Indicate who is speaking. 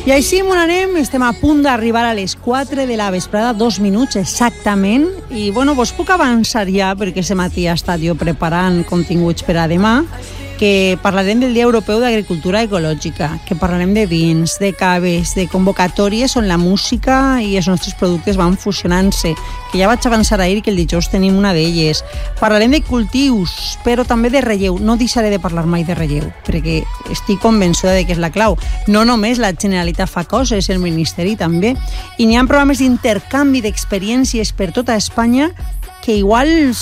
Speaker 1: I així m'on anem, estem a punt d'arribar a les 4 de la vesprada, 2 minuts exactament, i bueno, vos puc avançar ja, perquè aquest matí he estat jo preparant continguts per a demà, que parlarem del Dia Europeu d'Agricultura Ecològica, que parlarem de vins, de caves, de convocatòries on la música i els nostres productes van fusionant-se, que ja vaig avançar ahir que el dijous tenim una d'elles. Parlarem de cultius, però també de relleu. No deixaré de parlar mai de relleu, perquè estic convençuda de que és la clau. No només la Generalitat fa coses, el Ministeri també. I n'hi ha programes d'intercanvi d'experiències per tota Espanya que igual